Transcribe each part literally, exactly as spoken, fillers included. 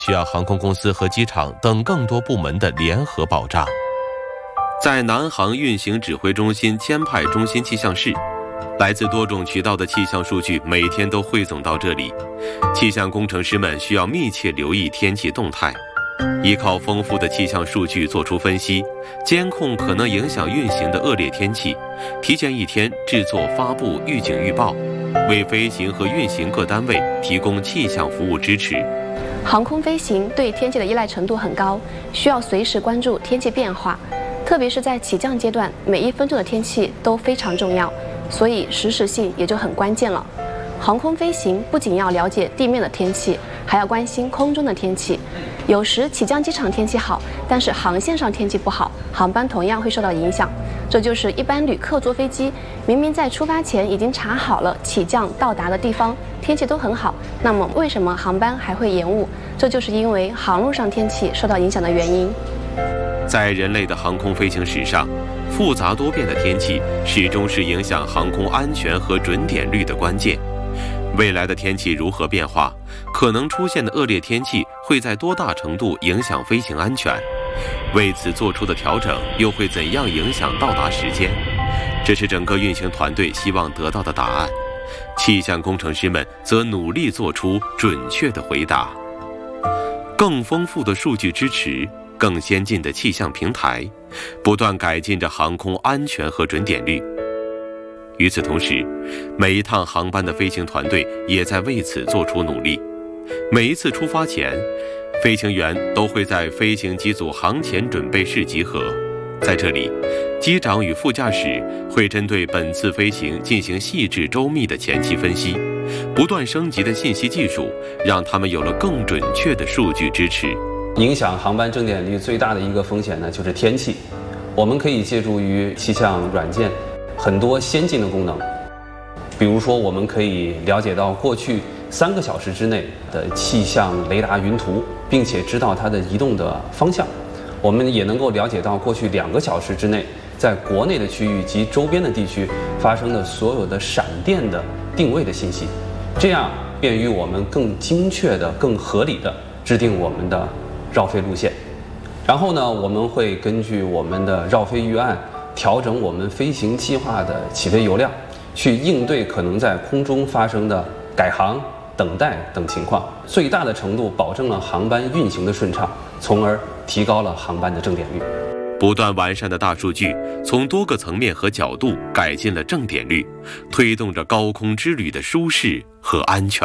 需要航空公司和机场等更多部门的联合保障。在南航运行指挥中心签派中心气象室，来自多种渠道的气象数据每天都汇总到这里，气象工程师们需要密切留意天气动态，依靠丰富的气象数据做出分析，监控可能影响运行的恶劣天气，提前一天制作发布预警预报，为飞行和运行各单位提供气象服务支持。 航空飞行对天气的依赖程度很高，需要随时关注天气变化，特别是在起降阶段，每一分钟的天气都非常重要，所以实时性也就很关键了。航空飞行不仅要了解地面的天气，还要关心空中的天气。有时起降机场天气好，但是航线上天气不好，航班同样会受到影响。这就是一般旅客坐飞机，明明在出发前已经查好了起降到达的地方，天气都很好，那么为什么航班还会延误？这就是因为航路上天气受到影响的原因。 在人类的航空飞行史上，复杂多变的天气始终是影响航空安全和准点率的关键。未来的天气如何变化，可能出现的恶劣天气会在多大程度影响飞行安全？为此做出的调整又会怎样影响到达时间？这是整个运行团队希望得到的答案。气象工程师们则努力做出准确的回答。更丰富的数据支持，更先进的气象平台，不断改进着航空安全和准点率。与此同时，每一趟航班的飞行团队也在为此做出努力。每一次出发前，飞行员都会在飞行机组航前准备室集合，在这里，机长与副驾驶会针对本次飞行进行细致周密的前期分析。不断升级的信息技术让他们有了更准确的数据支持。 影响航班正点率最大的一个风险呢，就是天气。我们可以借助于气象软件很多先进的功能，比如说我们可以了解到过去三个小时之内的气象雷达云图，并且知道它的移动的方向。我们也能够了解到过去两个小时之内在国内的区域及周边的地区发生的所有的闪电的定位的信息，这样便于我们更精确的、更合理的制定我们的绕飞路线。然后呢，我们会根据我们的绕飞预案调整我们飞行计划的起飞油量，去应对可能在空中发生的改航、等待等情况，最大的程度保证了航班运行的顺畅，从而提高了航班的正点率。 不断完善的大数据从多个层面和角度改进了正点率，推动着高空之旅的舒适和安全。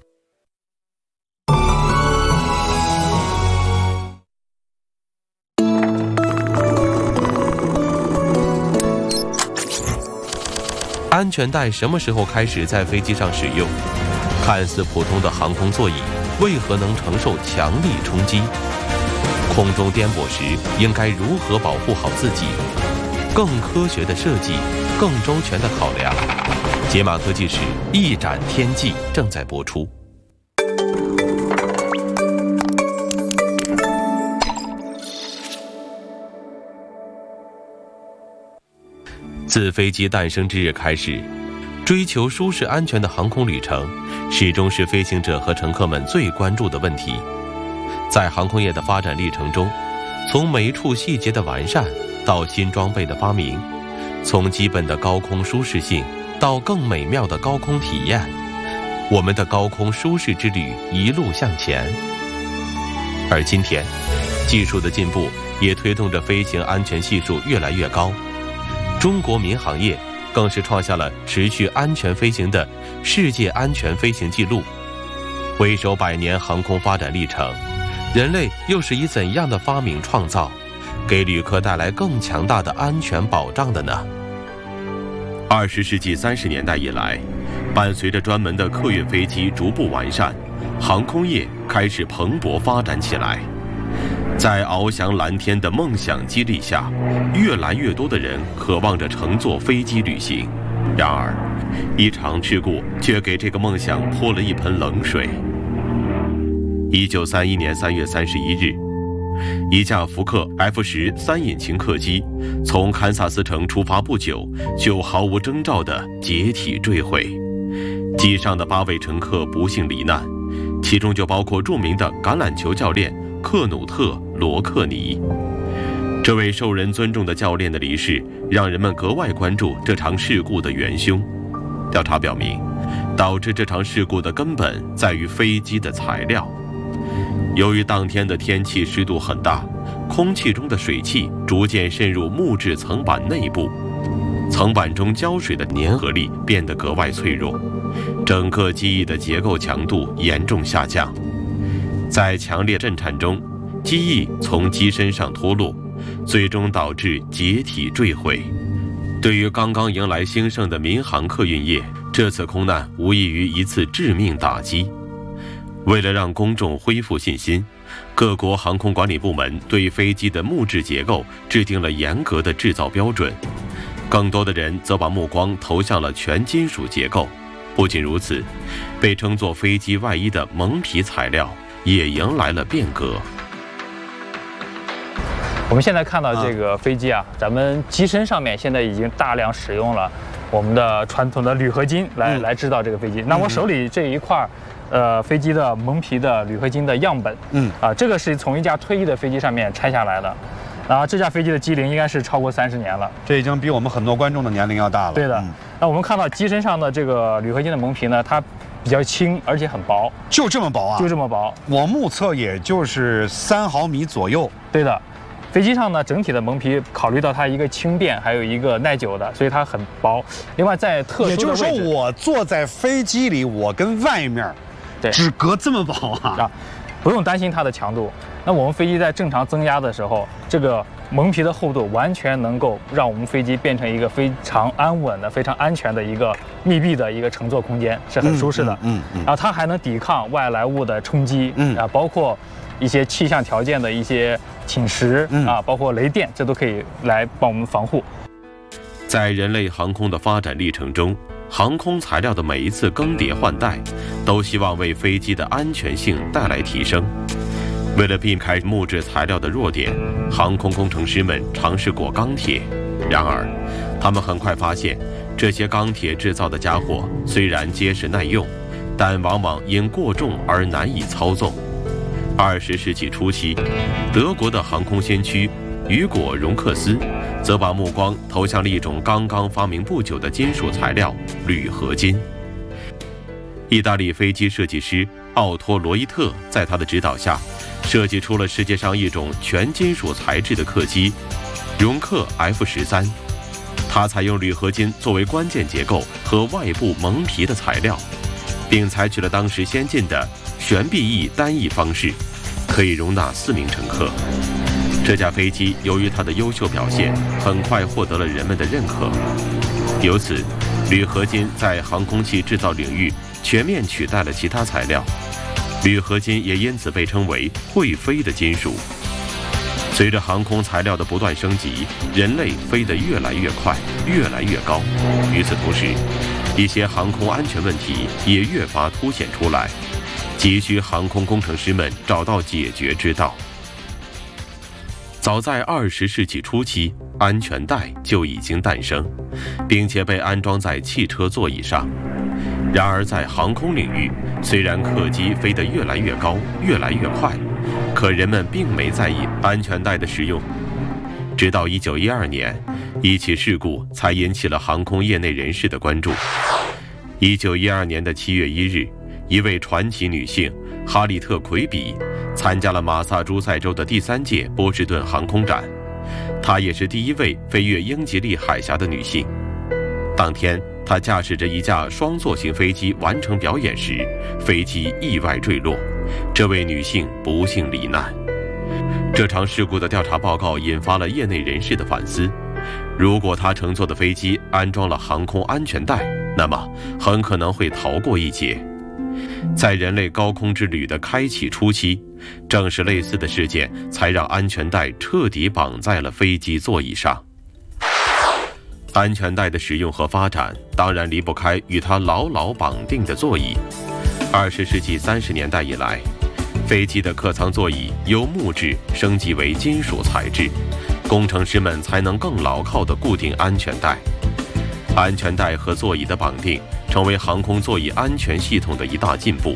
安全带什么时候开始在飞机上使用？看似普通的航空座椅，为何能承受强力冲击？空中颠簸时应该如何保护好自己？更科学的设计，更周全的考量。捷马科技史一展天际正在播出。自飞机诞生之日开始，追求舒适安全的航空旅程始终是飞行者和乘客们最关注的问题。在航空业的发展历程中，从每一处细节的完善到新装备的发明，从基本的高空舒适性到更美妙的高空体验，我们的高空舒适之旅一路向前。而今天，技术的进步也推动着飞行安全系数越来越高。中国民航业更是创下了持续安全飞行的世界安全飞行记录。回首百年航空发展历程，人类又是以怎样的发明创造，给旅客带来更强大的安全保障的呢？二十世纪三十年代以来，伴随着专门的客运飞机逐步完善，航空业开始蓬勃发展起来。在翱翔蓝天的梦想激励下，越来越多的人渴望着乘坐飞机旅行。然而，一场事故却给这个梦想泼了一盆冷水。一九三一年三月三十一日，一架福克 F 十三引擎客机从堪萨斯城出发不久，就毫无征兆地解体坠毁，机上的八位乘客不幸罹难， 其中就包括著名的橄榄球教练克努特·罗克尼。这位受人尊重的教练的离世，让人们格外关注这场事故的元凶。调查表明，导致这场事故的根本在于飞机的材料。由于当天的天气湿度很大，空气中的水汽逐渐渗入木质层板内部，层板中胶水的粘合力变得格外脆弱，整个机翼的结构强度严重下降。在强烈震颤中，机翼从机身上脱落，最终导致解体坠毁。对于刚刚迎来兴盛的民航客运业，这次空难无异于一次致命打击。为了让公众恢复信心，各国航空管理部门对飞机的木质结构制定了严格的制造标准，更多的人则把目光投向了全金属结构。不仅如此，被称作飞机外衣的蒙皮材料也迎来了变革。 我们现在看到这个飞机啊，咱们机身上面现在已经大量使用了我们的传统的铝合金来、嗯、来制造这个飞机。那我手里这一块，呃，飞机的蒙皮的铝合金的样本，嗯，啊，这个是从一架退役的飞机上面拆下来的。然后这架飞机的机龄应该是超过三十年了， 这已经比我们很多观众的年龄要大了。 对的。嗯、那我们看到机身上的这个铝合金的蒙皮呢，它比较轻，而且很薄， 就这么薄啊？ 就这么薄。 我目测也就是三毫米左右。 对的。飞机上呢，整体的蒙皮考虑到它一个轻便，还有一个耐久的，所以它很薄。另外，在特殊的位置， 也就是说，我坐在飞机里，我跟外面，对，只隔这么薄啊，啊， 不用担心它的强度。那我们飞机在正常增压的时候，这个蒙皮的厚度完全能够让我们飞机变成一个非常安稳的、非常安全的一个密闭的一个乘坐空间，是很舒适的。嗯，嗯嗯然后它还能抵抗外来物的冲击，嗯啊，包括一些气象条件的一些侵蚀、嗯、啊，包括雷电，这都可以来帮我们防护。 在人类航空的发展历程中，航空材料的每一次更迭换代，都希望为飞机的安全性带来提升。为了避开木质材料的弱点，航空工程师们尝试过钢铁。然而，他们很快发现，这些钢铁制造的家伙虽然结实耐用，但往往因过重而难以操纵。二十世纪初期，德国的航空先驱雨果·荣克斯则把目光投向了一种刚刚发明不久的金属材料——铝合金。意大利飞机设计师奥托·罗伊特在他的指导下，设计出了世界上一种全金属材质的客机——容克 F 十三。它采用铝合金作为关键结构和外部蒙皮的材料，并采取了当时先进的旋臂翼单翼方式，可以容纳四名乘客。这架飞机由于它的优秀表现，很快获得了人们的认可。由此，铝合金在航空器制造领域全面取代了其他材料，铝合金也因此被称为会飞的金属。随着航空材料的不断升级，人类飞得越来越快，越来越高。与此同时，一些航空安全问题也越发凸显出来，急需航空工程师们找到解决之道。早在二十世纪初期，安全带就已经诞生，并且被安装在汽车座椅上。然而，在航空领域，虽然客机飞得越来越高，越来越快，可人们并没在意安全带的使用。直到一九一二年，一起事故才引起了航空业内人士的关注。一九一二年的七月一日，一位传奇女性哈利特·奎比参加了马萨诸塞州的第三届波士顿航空展，她也是第一位飞越英吉利海峡的女性。当天，她驾驶着一架双座型飞机完成表演时，飞机意外坠落，这位女性不幸罹难。这场事故的调查报告引发了业内人士的反思：如果她乘坐的飞机安装了航空安全带，那么很可能会逃过一劫。在人类高空之旅的开启初期，正是类似的事件才让安全带彻底绑在了飞机座椅上。安全带的使用和发展当然离不开与它牢牢绑定的座椅。二十世纪三十年代以来，飞机的客舱座椅由木质升级为金属材质，工程师们才能更牢靠地固定安全带。安全带和座椅的绑定成为航空座椅安全系统的一大进步。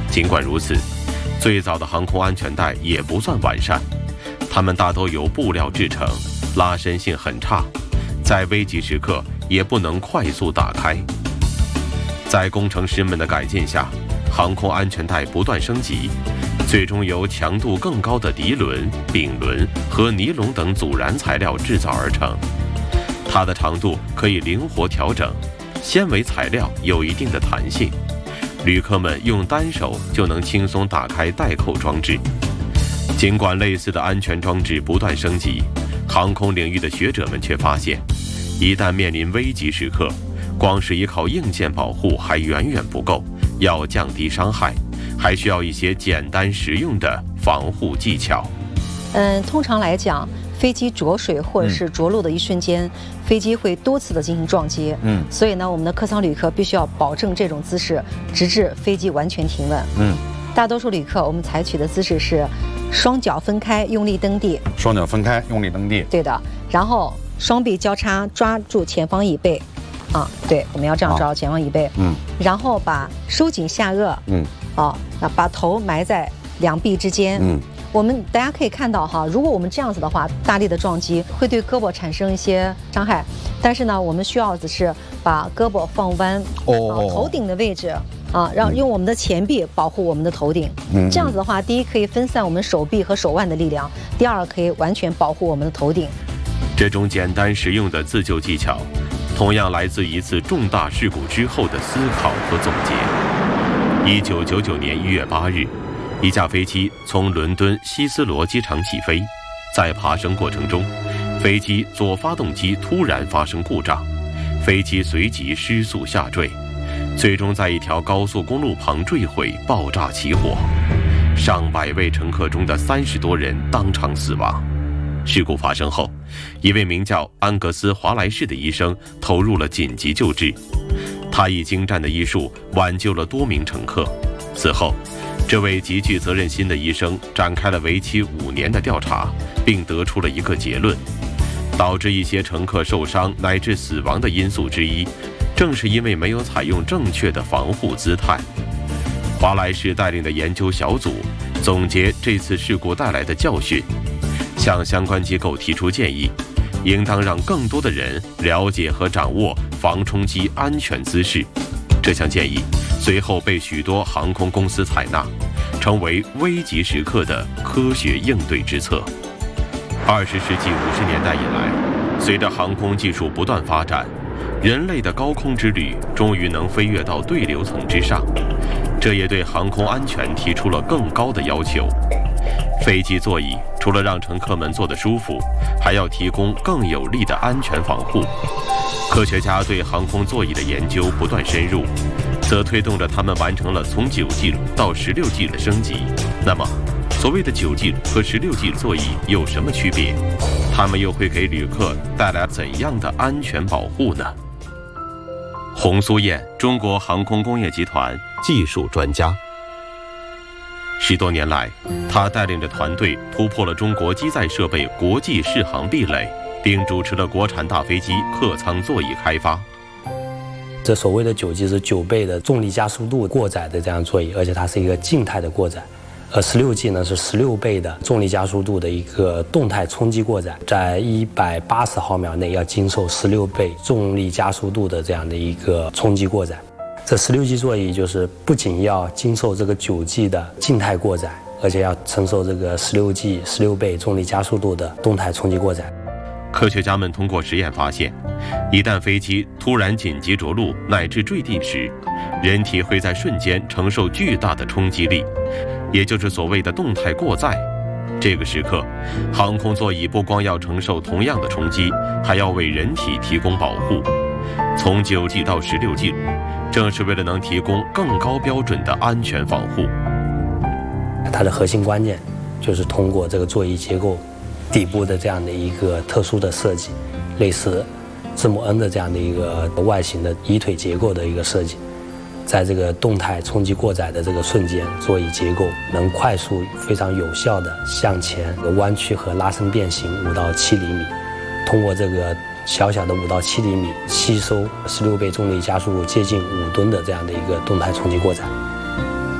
尽管如此，最早的航空安全带也不算完善，它们大都由布料制成，拉伸性很差，在危急时刻也不能快速打开。在工程师们的改进下，航空安全带不断升级，最终由强度更高的涤纶、丙纶和尼龙等阻燃材料制造而成。它的长度可以灵活调整，纤维材料有一定的弹性，旅客们用单手就能轻松打开带扣装置。尽管类似的安全装置不断升级，航空领域的学者们却发现，一旦面临危急时刻，光是依靠硬件保护还远远不够，要降低伤害，还需要一些简单实用的防护技巧。 嗯，通常来讲，飞机着水或者是着陆的一瞬间，嗯、飞机会多次的进行撞击。嗯，所以呢，我们的客舱旅客必须要保证这种姿势，直至飞机完全停稳。嗯，大多数旅客我们采取的姿势是双脚分开，用力蹬地。 双脚分开，用力蹬地。 对的，然后双臂交叉，抓住前方椅背。啊，对，我们要这样抓到前方椅背。嗯，然后把收紧下颚。嗯，哦，那把头埋在两臂之间。嗯。我们大家可以看到哈，如果我们这样子的话，大力的撞击会对胳膊产生一些伤害。但是呢，我们需要的是把胳膊放弯，哦，头顶的位置啊，让用我们的前臂保护我们的头顶。嗯，这样子的话，第一可以分散我们手臂和手腕的力量，第二可以完全保护我们的头顶。 这种简单实用的自救技巧，同样来自一次重大事故之后的思考和总结。一九九九年一月八日。一架飞机从伦敦希斯罗机场起飞，在爬升过程中，飞机左发动机突然发生故障，飞机随即失速下坠，最终在一条高速公路旁坠毁，爆炸起火，上百位乘客中的三十多人当场死亡。事故发生后，一位名叫安格斯·华莱士的医生投入了紧急救治，他以精湛的医术挽救了多名乘客。此后，这位极具责任心的医生展开了为期五年的调查，并得出了一个结论：导致一些乘客受伤乃至死亡的因素之一，正是因为没有采用正确的防护姿态。华莱士带领的研究小组总结这次事故带来的教训，向相关机构提出建议，应当让更多的人了解和掌握防冲击安全姿势。这项建议随后被许多航空公司采纳，成为危急时刻的科学应对之策。二十世纪五十年代以来，随着航空技术不断发展，人类的高空之旅终于能飞跃到对流层之上，这也对航空安全提出了更高的要求。飞机座椅除了让乘客们坐得舒服，还要提供更有力的安全防护。科学家对航空座椅的研究不断深入，则推动着他们完成了从九 G 到十六 G 的升级。那么，所谓的九 G 和十六 G 座椅有什么区别？它们又会给旅客带来怎样的安全保护呢？洪苏燕，中国航空工业集团技术专家。十多年来，他带领着团队突破了中国机载设备国际适航壁垒，并主持了国产大飞机客舱座椅开发。 这所谓的九 G 是九倍的重力加速度过载的这样座椅，而且它是一个静态的过载。而十六 G 呢是十六倍的重力加速度的一个动态冲击过载，在一百八十毫秒内要经受十六倍重力加速度的这样的一个冲击过载。这十六 G 座椅就是不仅要经受这个九 G 的静态过载，而且要承受这个十六 G 十六倍重力加速度的动态冲击过载。 科学家们通过实验发现，一旦飞机突然紧急着陆乃至坠地时，人体会在瞬间承受巨大的冲击力，也就是所谓的动态过载。这个时刻，航空座椅不光要承受同样的冲击，还要为人体提供保护。从九 G 到十六 G， 正是为了能提供更高标准的安全防护。 它的核心关键就是通过这个座椅结构底部的这样的一个特殊的设计，类似字母 N 的这样的一个外形的椅腿结构的一个设计，在这个动态冲击过载的这个瞬间，座椅结构能快速非常有效的向前弯曲和拉伸变形五到七厘米，通过这个小小的五到七厘米吸收十六倍重力加速度接近五吨的这样的一个动态冲击过载。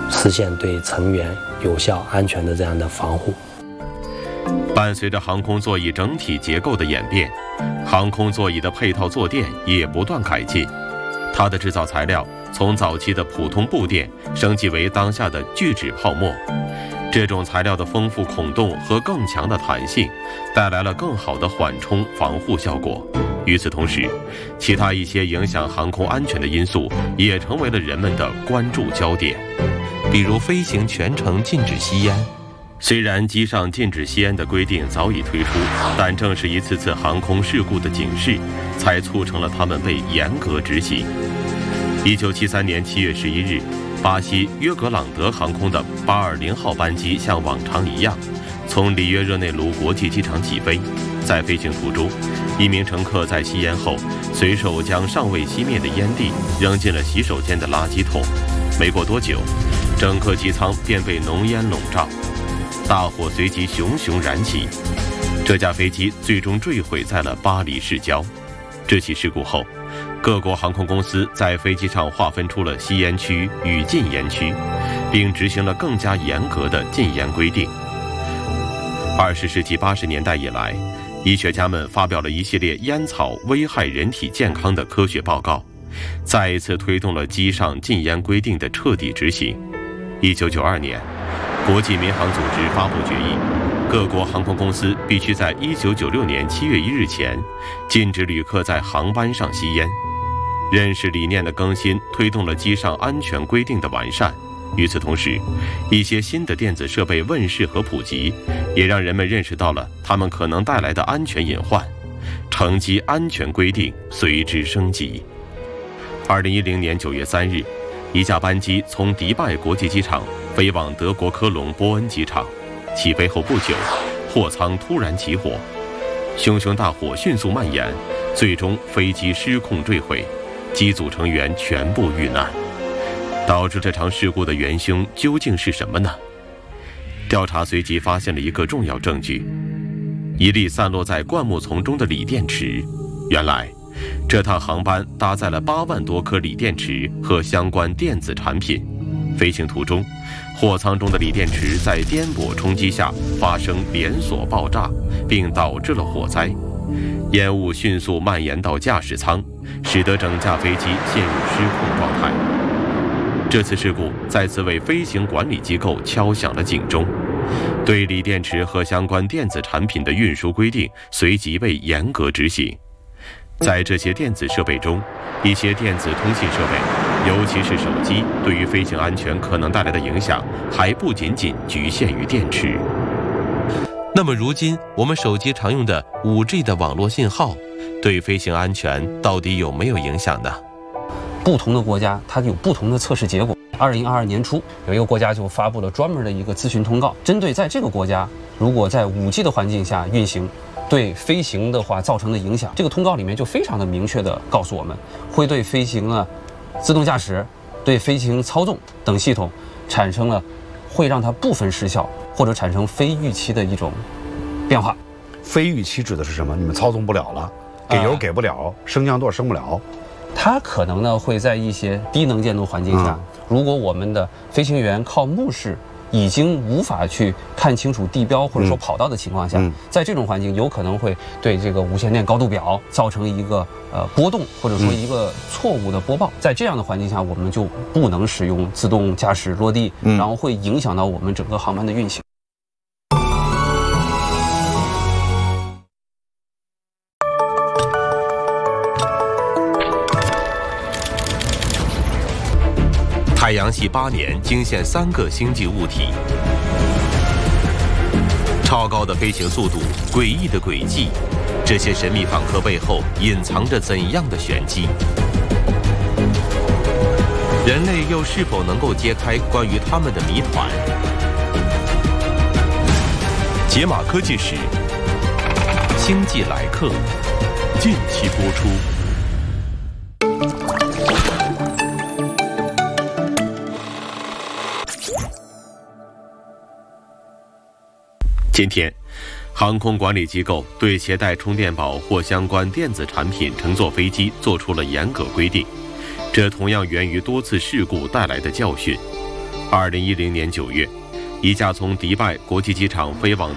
实现对成员有效、安全的这样的防护。 伴随着航空座椅整体结构的演变，航空座椅的配套坐垫也不断改进。它的制造材料从早期的普通布垫升级为当下的聚酯泡沫。这种材料的丰富孔洞和更强的弹性，带来了更好的缓冲防护效果。与此同时，其他一些影响航空安全的因素也成为了人们的关注焦点，比如飞行全程禁止吸烟。虽然机上禁止吸烟的规定早已推出，但正是一次次航空事故的警示，才促成了它们被严格执行。一九七三年七月十一日，巴西约格朗德航空的八二零号班机像往常一样，从里约热内卢国际机场起飞。在飞行途中，一名乘客在吸烟后，随手将尚未熄灭的烟蒂扔进了洗手间的垃圾桶。没过多久，整个机舱便被浓烟笼罩，大火随即熊熊燃起。这架飞机最终坠毁在了巴黎市郊。这起事故后，各国航空公司在飞机上划分出了吸烟区与禁烟区，并执行了更加严格的禁烟规定。二十世纪八十年代以来，医学家们发表了一系列烟草危害人体健康的科学报告，再一次推动了机上禁烟规定的彻底执行。一九九二年，国际民航组织发布决议，各国航空公司必须在一九九六年七月一日前禁止旅客在航班上吸烟。认识理念的更新推动了机上安全规定的完善。与此同时，一些新的电子设备问世和普及，也让人们认识到了它们可能带来的安全隐患，乘机安全规定随之升级。二零一零年九月三日，一架班机从迪拜国际机场飞往德国科隆波恩机场，起飞后不久，货舱突然起火，熊熊大火迅速蔓延，最终飞机失控坠毁，机组成员全部遇难。导致这场事故的元凶究竟是什么呢？调查随即发现了一个重要证据：一粒散落在灌木丛中的锂电池。原来，这趟航班搭载了八万多颗锂电池和相关电子产品。飞行途中，货舱中的锂电池在颠簸冲击下发生连锁爆炸，并导致了火灾。烟雾迅速蔓延到驾驶舱，使得整架飞机陷入失控状态。这次事故再次为飞行管理机构敲响了警钟，对锂电池和相关电子产品的运输规定随即被严格执行。在这些电子设备中，一些电子通信设备，尤其是手机，对于飞行安全可能带来的影响还不仅仅局限于电池。 那么如今我们手机常用的 五 G 的网络信号，对飞行安全到底有没有影响呢？ 不同的国家它有不同的测试结果。二零二二年初，有一个国家就发布了专门的一个咨询通告，针对在这个国家如果在 五 G 的环境下运行，对飞行的话造成的影响，这个通告里面就非常的明确的告诉我们，会对飞行啊、自动驾驶、对飞行操纵等系统产生了会让它部分失效或者产生非预期的一种变化。 非预期指的是什么？你们操纵不了了，给油给不了，升降舵升不了。 它可能呢会在一些低能见度环境下，嗯、如果我们的飞行员靠目视已经无法去看清楚地标或者说跑道的情况下，嗯、在这种环境有可能会对这个无线电高度表造成一个呃波动，或者说一个错误的播报。在这样的环境下，我们就不能使用自动驾驶落地，嗯、然后会影响到我们整个航班的运行。 太阳系八年惊现三个星际物体，超高的飞行速度，诡异的轨迹，这些神秘访客背后隐藏着怎样的玄机？人类又是否能够揭开关于他们的谜团？解码科技史，星际来客，近期播出。今天，航空管理机构对携带充电宝或相关电子产品乘坐飞机做出了严格规定，这同样源于多次事故带来的教训。 二零一零年九月，一架从迪拜国际机场飞往